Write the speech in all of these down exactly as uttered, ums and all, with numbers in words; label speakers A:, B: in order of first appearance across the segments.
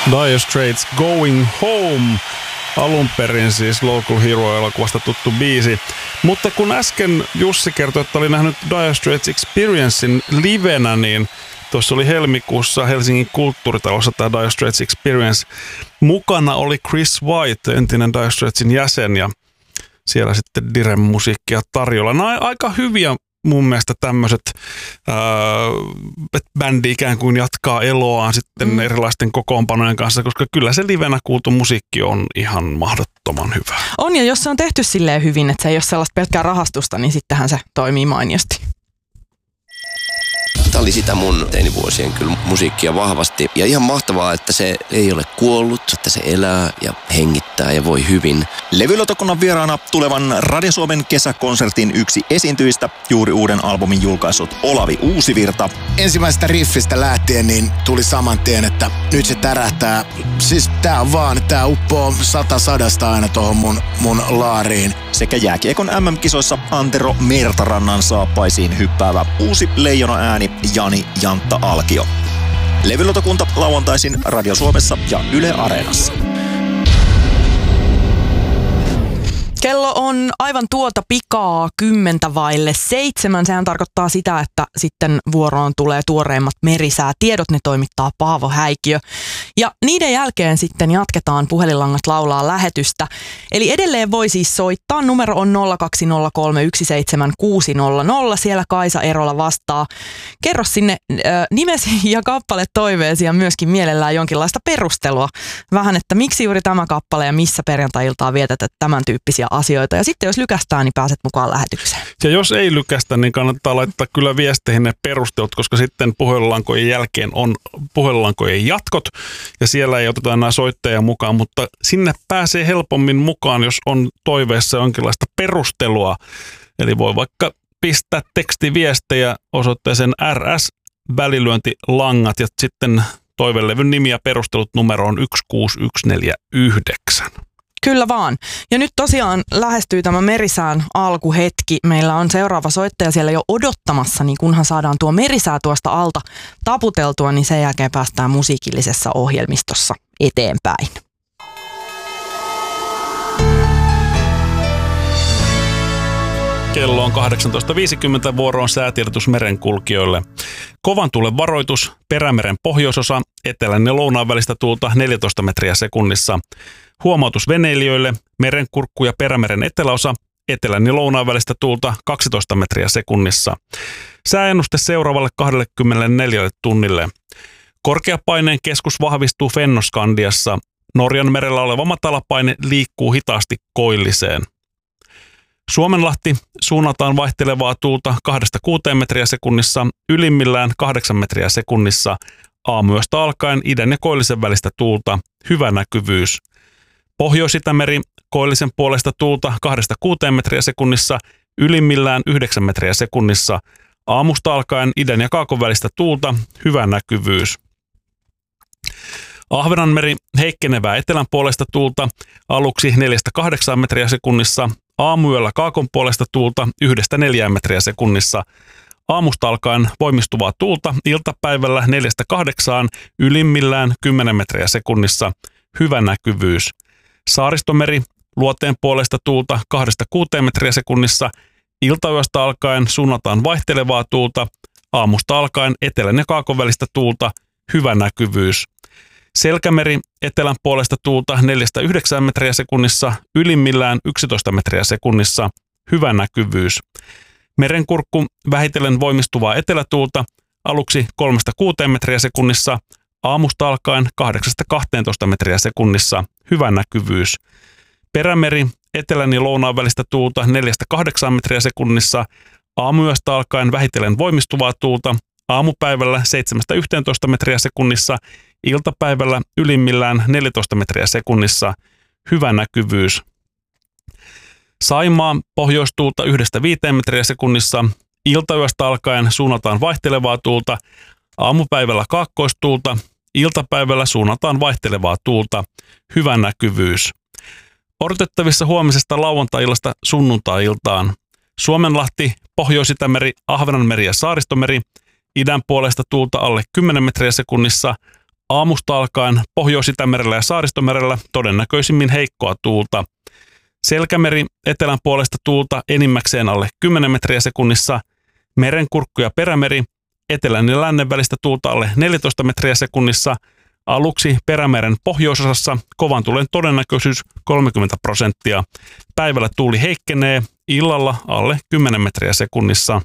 A: Dire Straits Going Home. Alun perin siis Local Hero-elokuvasta tuttu biisi. Mutta kun äsken Jussi kertoi, että oli nähnyt Dire Straits Experiencein livenä, niin tuossa oli helmikuussa Helsingin kulttuuritalossa tämä Dire Straits Experience. Mukana oli Chris White, entinen Dire Straitsin jäsen, ja siellä sitten Diren musiikkia tarjolla. Nämä on aika hyviä mun mielestä tämmöiset, että bändi ikään kuin jatkaa eloaan sitten mm. erilaisten kokoonpanojen kanssa, koska kyllä se livenä kuultu musiikki on ihan mahdottoman hyvä.
B: On, ja jos se on tehty silleen hyvin, että se ei ole sellaista pelkkää rahastusta, niin sittenhän se toimii mainiosti.
C: Tämä oli sitä mun teinivuosien kyllä musiikkia vahvasti. Ja ihan mahtavaa, että se ei ole kuollut, että se elää ja hengittää ja voi hyvin.
D: Levylautakunnan vieraana tulevan Radio Suomen kesäkonsertin yksi esiintyjistä, juuri uuden albumin julkaissut Olavi Uusivirta.
E: Ensimmäisestä riffistä lähtien niin tuli saman tien, että nyt se tärähtää. Siis tää on vaan, tää uppoo sata sadasta aina tohon mun, mun laariin.
D: Sekä jääkiekon äm äm-kisoissa Antero Mertarannan saappaisiin hyppäävä uusi leijona ääni Jani Jantta Alkio. Levylautakunta lauantaisin Radio Suomessa ja Yle Areenassa.
B: Kello on aivan tuota pikaa kymmentä vaille seitsemän. Sehän tarkoittaa sitä, että sitten vuoroon tulee tuoreimmat merisäätiedot. Ne toimittaa Paavo Häikiö. Ja niiden jälkeen sitten jatketaan Puhelinlangat laulaa lähetystä. Eli edelleen voi siis soittaa. Numero on nolla kaksi nolla kolme yksi seitsemän kuusi nolla nolla. Siellä Kaisa Erola vastaa. Kerro sinne äh, nimesi ja kappale toiveesi ja myöskin mielellään jonkinlaista perustelua. Vähän, että miksi juuri tämä kappale ja missä perjantai-iltaa vietät tämän tyyppisiä asioita. Ja sitten jos lykästään, niin pääset mukaan lähetykseen.
A: Ja jos ei lykästä, niin kannattaa laittaa kyllä viesteihin ne perustelut, koska sitten puhelulankojen jälkeen on puhelulankojen jatkot. Ja siellä ei oteta enää soittajia mukaan, mutta sinne pääsee helpommin mukaan, jos on toiveessa jonkinlaista perustelua. Eli voi vaikka pistää tekstiviestejä osoitteeseen R S välilyöntilangat ja sitten toivelevyn nimi ja perustelut numero on yksi kuusi yksi neljä yhdeksän.
B: Kyllä vaan. Ja nyt tosiaan lähestyy tämä merisään alkuhetki. Meillä on seuraava soittaja siellä jo odottamassa, niin kunhan saadaan tuo merisää tuosta alta taputeltua, niin sen jälkeen päästään musiikillisessa ohjelmistossa eteenpäin.
A: Kello on kahdeksantoista viisikymmentä, vuoroon säätiedotus merenkulkijoille. Kovan tuulen varoitus, Perämeren pohjoisosa, etelän ja lounaan välistä tuulta neljätoista metriä sekunnissa. Huomautus veneilijöille, merenkurkku ja Perämeren eteläosa, etelän ja lounaan välistä tuulta kaksitoista metriä sekunnissa. Sääennuste seuraavalle kaksikymmentäneljä tunnille. Korkeapaineen keskus vahvistuu Fennoskandiassa. Norjan merellä oleva matalapaine liikkuu hitaasti koilliseen. Suomenlahti suunnataan vaihtelevaa tuulta kahdesta kuuteen metriä sekunnissa, ylimmillään kahdeksan metriä sekunnissa. Aamuyöstä alkaen idän ja koillisen välistä tuulta, hyvä näkyvyys. Pohjois-Itämeri koillisen puolesta tuulta kahdesta kuuteen metriä sekunnissa, ylimmillään yhdeksän metriä sekunnissa. Aamusta alkaen idän ja kaakon välistä tuulta, hyvä näkyvyys. Ahvenanmeri heikkenevää etelän puolesta tuulta, aluksi neljästä kahdeksaan metriä sekunnissa. Aamuyöllä kaakon puolesta tuulta yhdestä neljään metriä sekunnissa. Aamusta alkaen voimistuvaa tuulta, iltapäivällä neljästä kahdeksaan, ylimmillään kymmenen metriä sekunnissa, hyvä näkyvyys. Saaristomeri luoteen puolesta tuulta kahdesta kuuteen metriä sekunnissa, iltayöstä alkaen suunnataan vaihtelevaa tuulta, aamusta alkaen etelän ja kaakon välistä tuulta, hyvä näkyvyys. Selkämeri etelän puolesta tuulta neljästä yhdeksään metriä sekunnissa, ylimmillään yksitoista metriä sekunnissa, hyvä näkyvyys. Merenkurkku vähitellen voimistuvaa etelätuulta, aluksi kolmesta kuuteen metriä sekunnissa, aamusta alkaen kahdeksasta kahteentoista metriä sekunnissa, hyvä näkyvyys. Perämeri etelän ja lounaan välistä tuulta neljästä kahdeksaan metriä sekunnissa, aamuyöstä alkaen vähitellen voimistuvaa tuulta, aamupäivällä seitsemästä yhteentoista metriä sekunnissa, iltapäivällä ylimmillään neljätoista metriä sekunnissa, hyvä näkyvyys. Saimaa pohjoistuulta yhdestä viiteen metriä sekunnissa, iltayöstä alkaen suunnataan vaihtelevaa tuulta, aamupäivällä kaakkoistuulta, iltapäivällä suunnataan vaihtelevaa tuulta, hyvä näkyvyys. Odotettavissa huomisesta lauantai-illasta sunnuntai-iltaan. Suomenlahti, Pohjois-Itämeri, Ahvenanmeri ja Saaristomeri, idän puolesta tuulta alle kymmenen metriä sekunnissa, Aamusta alkaen Pohjois-Itämerellä ja Saaristomerellä todennäköisimmin heikkoa tuulta. Selkämeri etelän puolesta tuulta enimmäkseen alle kymmenen metriä sekunnissa. Merenkurkku ja Perämeri etelän ja lännen välistä tuulta alle neljätoista metriä sekunnissa. Aluksi Perämeren pohjoisosassa kovan tuulen todennäköisyys kolmekymmentä prosenttia. Päivällä tuuli heikkenee, illalla alle kymmenen metriä sekunnissa.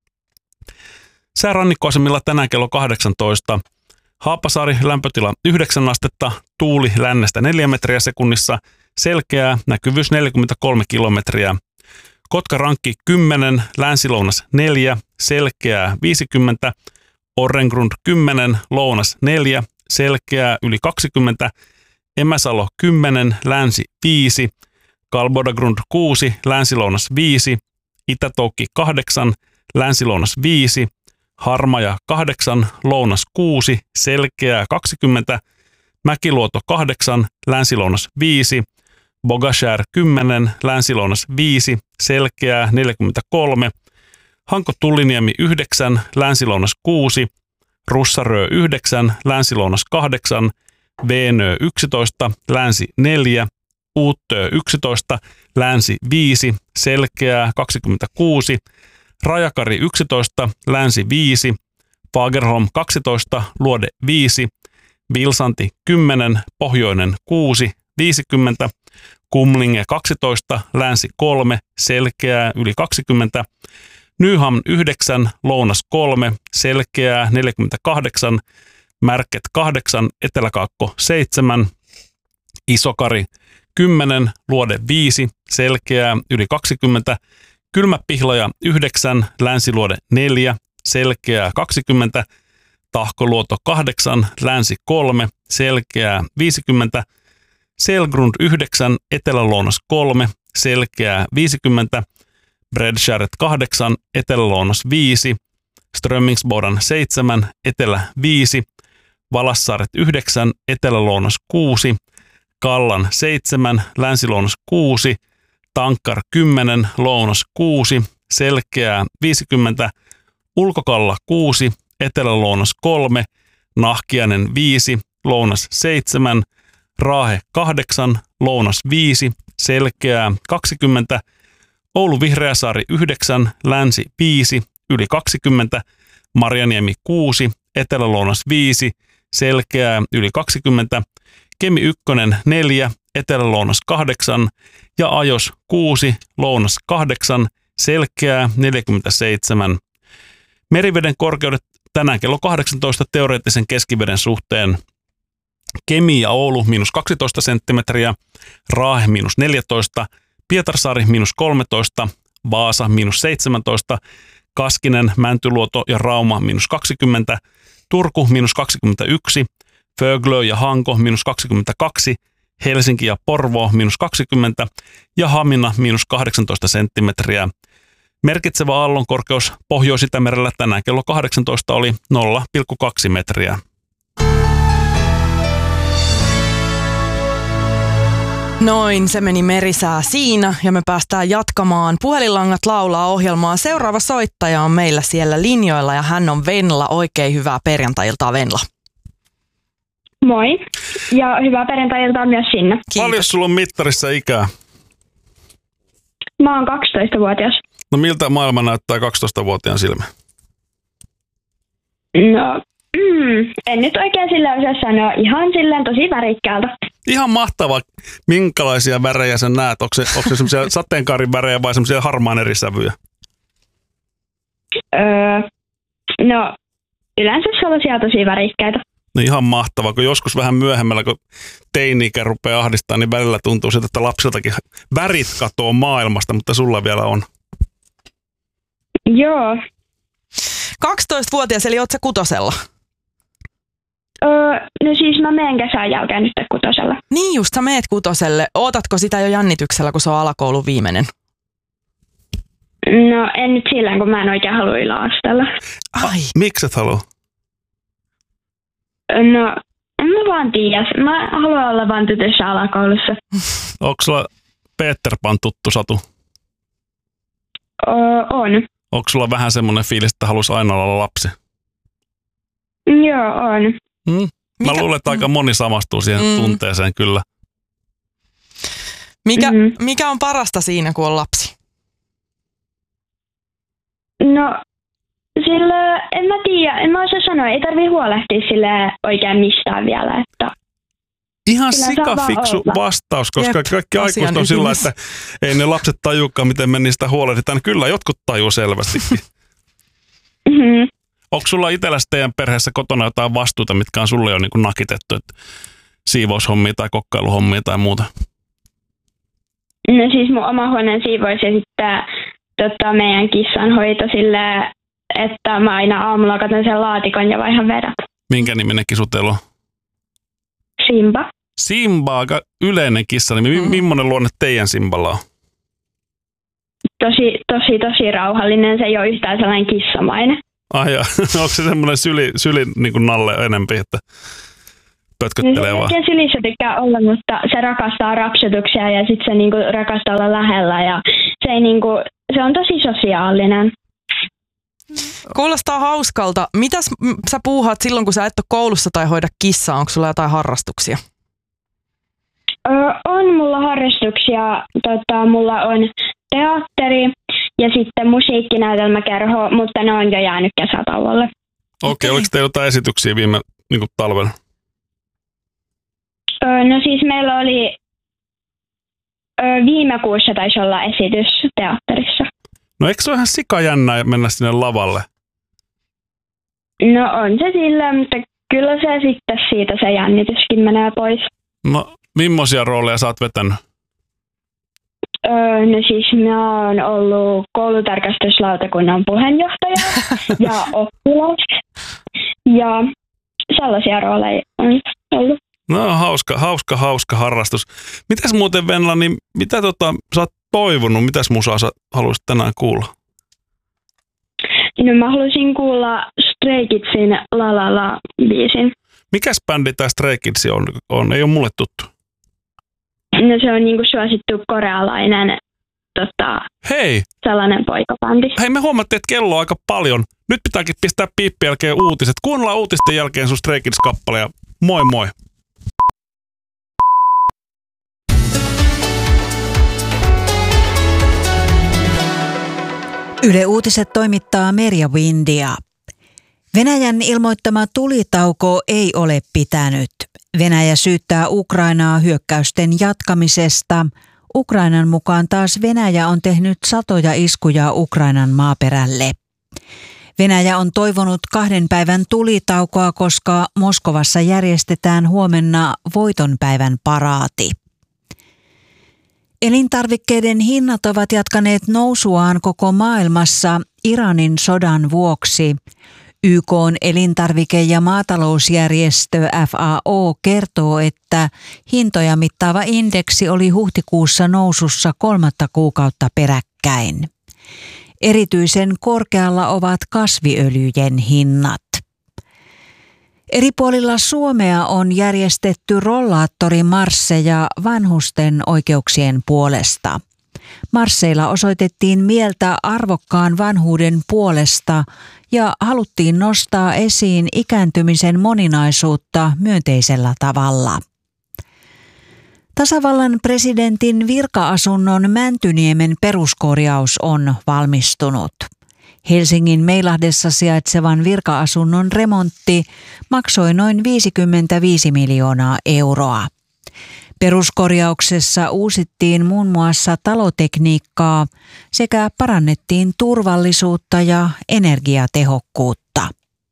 A: Säärannikkoasemilla tänään kello kahdeksantoista. Haapasaari lämpötila yhdeksän astetta, tuuli lännestä neljä metriä sekunnissa, selkeää, näkyvyys neljäkymmentäkolme kilometriä. Kotka-Rankki kymmenen, länsilounas neljä, selkeää viisikymmentä, Orrengrund kymmenen, lounas neljä, selkeää yli kaksikymmentä, Emäsalo kymmenen, länsi viisi, Kalbodagrund kuusi, länsilounas viisi, Itätoukki kahdeksan, länsilounas viisi, Harmaja kahdeksan, lounas kuusi, selkeää kaksikymmentä, Mäkiluoto kahdeksan, länsilounas viisi, Bogashär kymmenen, länsilounas viisi, selkeää neljäkymmentäkolme, Hanko-Tulliniemi yhdeksän, länsilounas kuusi, Russarö yhdeksän, länsilounas kahdeksan, Veenö yksitoista, länsi neljä, Uuttöö yksitoista, länsi viisi, selkeää kaksikymmentäkuusi, Rajakari yksitoista, länsi viisi, Fagerholm kaksitoista, luode viisi, Vilsanti kymmenen, pohjoinen kuusi, viisikymmentä, Kumlinge kaksitoista, länsi kolme, selkeää yli kaksikymmentä, Nyhamn yhdeksän, lounas kolme, selkeää neljäkymmentäkahdeksan, Märket kahdeksan, Eteläkaakko seitsemän, Isokari kymmenen, luode viisi, selkeää yli kaksikymmentä, Kylmäpihlaja yhdeksän, länsiluode neljä, selkeää kaksikymmentä, Tahkoluoto kahdeksan, länsi kolme, selkeää viisikymmentä, Selgrund yhdeksän, etelälounas kolme, selkeää viisikymmentä, Bredskäret kahdeksan, etelälounas viisi, Strömmingsbodan seitsemän, etelä viisi, Valassaaret yhdeksän, etelälounas kuusi, Kallan seitsemän, länsilounas kuusi, Tankkar kymmenen, lounas kuusi, selkeää viisikymmentä, Ulkokalla kuusi, etelälounas kolme, Nahkiainen viisi, lounas seitsemän, Raahe kahdeksan, lounas viisi, selkeää kaksikymmentä, Oulu Vihreäsaari yhdeksän, länsi viisi, yli kaksikymmentä, Marjaniemi kuusi, etelälounas viisi, selkeää yli kaksikymmentä, Kemi ykkönen neljä, etelälounas kahdeksan ja Ajos kuusi, lounas kahdeksan, selkeää neljäkymmentäseitsemän. Meriveden korkeudet tänään kello kahdeksantoista teoreettisen keskiveden suhteen. Kemi ja Oulu miinus kaksitoista senttimetriä, Raahe miinus neljätoista, Pietarsaari miinus kolmetoista, Vaasa miinus seitsemäntoista, Kaskinen, Mäntyluoto ja Rauma miinus kaksikymmentä, Turku miinus kaksikymmentäyksi, Föglö ja Hanko miinus kaksikymmentäkaksi, Helsinki ja Porvoo miinus kaksikymmentä ja Hamina miinus kahdeksantoista senttimetriä. Merkitsevä aallonkorkeus Pohjois-Itämerellä tänään kello kahdeksantoista oli nolla pilkku kaksi metriä.
B: Noin, se meni merisää siinä ja me päästään jatkamaan Puhelinlangat laulaa -ohjelmaa. Seuraava soittaja on meillä siellä linjoilla ja hän on Venla. Oikein hyvää perjantai-iltaa, Venla.
F: Moi. Ja hyvää perjantai-iltaa myös sinne.
B: Kiitos.
A: Paljon sulla on mittarissa ikää?
F: Mä oon kaksitoistavuotias.
A: No miltä maailma näyttää kaksitoistavuotiaan silmä?
F: No, mm, en nyt oikein sillä osaa sanoa. Ihan silleen tosi värikkäältä.
A: Ihan mahtavaa. Minkälaisia värejä sä näet? Onko se, onko se semmoisia sateenkaarin värejä vai semmoisia harmaan eri sävyjä?
F: Öö, no, yleensä sellaisia tosi värikkäitä.
A: No ihan mahtavaa, kun joskus vähän myöhemmällä, kun teini-ikä rupeaa ahdistaa, niin välillä tuntuu siltä, että lapsiltakin värit katoo maailmasta, mutta sulla vielä on.
F: Joo.
B: kaksitoistavuotias, eli oot sä kutosella?
F: Öö, no siis mä menen kesän jälkeen nyt kutosella.
B: Niin just, sä meet kutoselle. Ootatko sitä jo jännityksellä, kun se on alakoulun viimeinen?
F: No en nyt silleen, kun mä en oikein halua yläasteella.
B: Ai.
A: Miksi et halua?
F: No, en mä vaan tiedä. Mä haluan olla vaan tytössä alakoulussa.
A: Onko sulla Peter Pan tuttu Satu?
F: Öö, on.
A: Onko sulla vähän semmoinen fiilis, että haluaisi aina olla lapsi?
F: Joo, on.
A: Hmm, Mikä? Mä luulen, että aika moni samastuu siihen mm. tunteeseen kyllä.
B: Mikä, mm-hmm. mikä on parasta siinä, kun on lapsi?
F: No, sillä en mä tiedä, en mä osaa sanoa, ei tarvii huolehtia sille oikein mistään vielä, että
A: ihan sikafiksu vastaus, koska Jep, kaikki aikuiset on sillä, että ei ne lapset tajukaan, miten me niistä huolehditaan. Kyllä jotkut tajuu selvästikin.
F: Mm-hmm.
A: Onko sulla itselläsi teidän perheessä kotona jotain vastuuta, mitkä on sulle jo niin kuin nakitettu, että siivoushommia tai kokkailuhommia tai muuta?
F: No siis mun oma huoneen siivous ja sitten tota, meidän kissan hoito silleen, että mä aina aamulla katson sen laatikon ja vaihan vedät.
A: Minkä niminen kissu teillä on?
F: Simba.
A: Simba, aika yleinen kissa. Niin mm. millainen luonne teidän Simballa on?
F: Tosi, tosi, tosi rauhallinen. Se ei ole yhtään sellainen kissamainen.
A: Ai ja, onko se semmoinen syli, syli niin kuin Nalle enempi, että pötköttelee vaan?
F: Se sylissä tykkää olla, mutta se rakastaa rapsutuksia ja sitten se niin kuin rakastaa olla lähellä. Ja se, ei, niin kuin, se on tosi sosiaalinen.
B: Kuulostaa hauskalta. Mitäs sä puuhaat silloin, kun sä et ole koulussa tai hoida kissaa? Onko sulla jotain harrastuksia?
F: Öö, on mulla harrastuksia. Tota, mulla on teatteri ja sitten musiikkinäytelmäkerho, mutta ne on jo jäänyt kesätauolle.
A: Okei, okay, oliko teillä jotain esityksiä viime niin kuin talvella?
F: Öö, no siis meillä oli öö, viime kuussa taisi olla esitys teatterissa.
A: No eikö se ole ihan sikajännää mennä sinne lavalle?
F: No on se sillä, mutta kyllä se sitten siitä se jännityskin menee pois.
A: No, millaisia rooleja sä oot vetänyt?
F: Öö, no siis mä oon ollut koulutarkastuslautakunnan puheenjohtaja ja oppilas. Ja sellaisia rooleja on ollut.
A: No hauska, hauska, hauska harrastus. Mitäs muuten Venla, niin mitä tota, sä oot toivonut? Mitäs musaa sä haluaisit tänään kuulla?
F: No mä haluaisin kuulla Stray Kidsin La La La -biisin.
A: Mikäs bändi tää Stray Kids on? on? Ei ole mulle tuttu.
F: No se on niinku suosittu korealainen tota,
A: Hei.
F: sellainen poikabändi.
A: Hei, me huomattiin, että kello on aika paljon. Nyt pitääkin pistää piippi jälkeen uutiset. Kuunnellaan uutisten jälkeen sun Stray Kids-kappale ja moi moi.
G: Yle Uutiset toimittaa Merja Windia. Venäjän ilmoittama tulitauko ei ole pitänyt. Venäjä syyttää Ukrainaa hyökkäysten jatkamisesta. Ukrainan mukaan taas Venäjä on tehnyt satoja iskuja Ukrainan maaperälle. Venäjä on toivonut kahden päivän tulitaukoa, koska Moskovassa järjestetään huomenna voitonpäivän paraati. Elintarvikkeiden hinnat ovat jatkaneet nousuaan koko maailmassa Iranin sodan vuoksi. Y K:n elintarvike- ja maatalousjärjestö F A O kertoo, että hintoja mittaava indeksi oli huhtikuussa nousussa kolmatta kuukautta peräkkäin. Erityisen korkealla ovat kasviöljyjen hinnat. Eri puolilla Suomea on järjestetty rollaattorimarsseja vanhusten oikeuksien puolesta. Marsseilla osoitettiin mieltä arvokkaan vanhuuden puolesta ja haluttiin nostaa esiin ikääntymisen moninaisuutta myönteisellä tavalla. Tasavallan presidentin virka-asunnon Mäntyniemen peruskorjaus on valmistunut. Helsingin Meilahdessa sijaitsevan virka-asunnon remontti maksoi noin viisikymmentäviisi miljoonaa euroa. Peruskorjauksessa uusittiin muun muassa talotekniikkaa sekä parannettiin turvallisuutta ja energiatehokkuutta.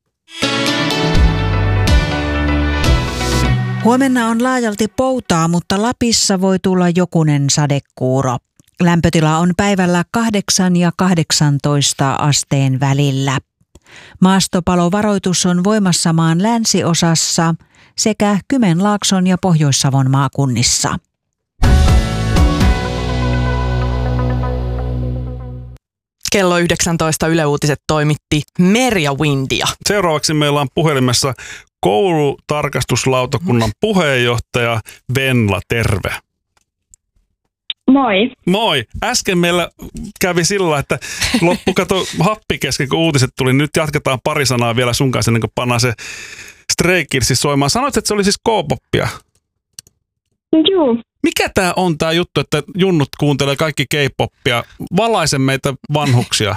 G: Huomenna on laajalti poutaa, mutta Lapissa voi tulla jokunen sadekuuro. Lämpötila on päivällä kahdeksan ja kahdeksantoista asteen välillä. Maastopalovaroitus on voimassa maan länsiosassa sekä Kymenlaakson ja Pohjois-Savon maakunnissa.
B: Kello yhdeksäntoista Yle Uutiset toimitti Merja Windia.
A: Seuraavaksi meillä on puhelimessa koulutarkastuslautakunnan puheenjohtaja Venla, terve.
F: Moi.
A: Moi. Äsken meillä kävi sillä, että loppu kato happi kesken, kun uutiset tuli. Nyt jatketaan pari sanaa vielä sun kanssa, ennen kuin pannaan se Stray Kidsin soimaan. Sanoit, että se oli siis K-poppia.
F: Joo.
A: Mikä tää on tää juttu, että junnut kuuntelee kaikki K-poppia? Valaise meitä vanhuksia.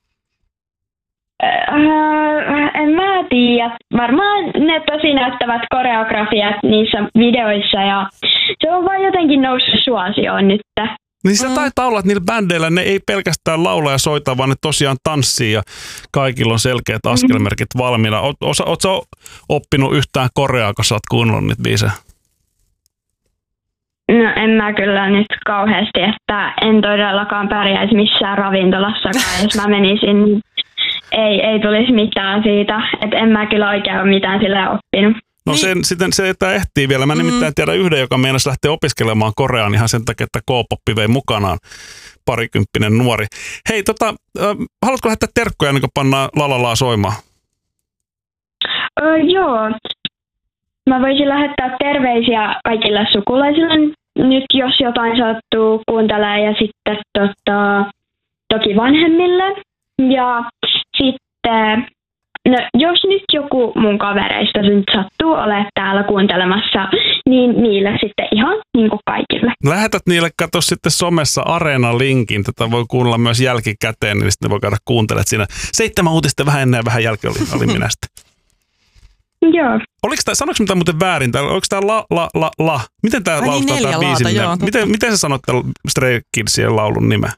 F: Äh, en mä tiedä. Varmaan ne tosi näyttävät koreografiat niissä videoissa ja se on vaan jotenkin noussut suosioon nyt.
A: Niin se taitaa olla, että niillä bändeillä ne ei pelkästään laula ja soita, vaan ne tosiaan tanssii ja kaikilla on selkeät askelmerkit valmiina. Oot, oot, oot sä oppinut yhtään koreaa, kun sä oot kuunnellut niitä biisejä?
F: No en mä kyllä nyt kauheasti, että en todellakaan pärjäisi missään ravintolassakaan, jos mä menisin, niin ei, ei tulisi mitään siitä, että en mä kyllä oikein ole mitään sillä oppinut.
A: No niin. sen, sitten se, että ehtii vielä. Mä nimittäin tiedän yhden, joka meinasi lähteä opiskelemaan Koreaan ihan sen takia, että K-poppi vei mukanaan parikymppinen nuori. Hei, tota, äh, haluatko lähettää terkkoja ennen kuin pannaan Lalalaa soimaan?
F: Öö, joo. Mä voisin lähettää terveisiä kaikille sukulaisille nyt, jos jotain sattuu kuuntelemaan ja sitten tota, toki vanhemmille. Ja sitten, no, jos nyt joku mun kavereista nyt sattuu olemaan täällä kuuntelemassa, niin niille sitten ihan niin kuin kaikille.
A: Lähetät niille, katso sitten somessa Areena-linkin. Tätä voi kuunnella myös jälkikäteen, niin sitten voi käydä kuuntelemaan siinä. Seitsemän uutista vähän ennen ja vähän jälkeen oli, oli minä sitten.
F: Joo.
A: Oliko tämä, sanoiko mitä muuten väärin? Tää, oliko tämä la, la, la, la? Miten tämä
B: niin,
A: lausutaan tämä biisin? Miten, miten sä sanot tämän Stray Kidsien laulun nimen?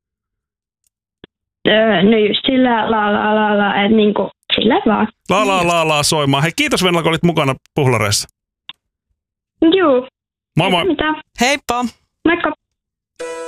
F: Öö, no just sillä la la la la, että niinku sillä vaan.
A: La la la la soimaan. Hei, kiitos Venla, kun olit mukana Puhlareissa.
F: Joo.
A: Moi moi.
F: Mitä?
B: Heippa.
F: Moikka.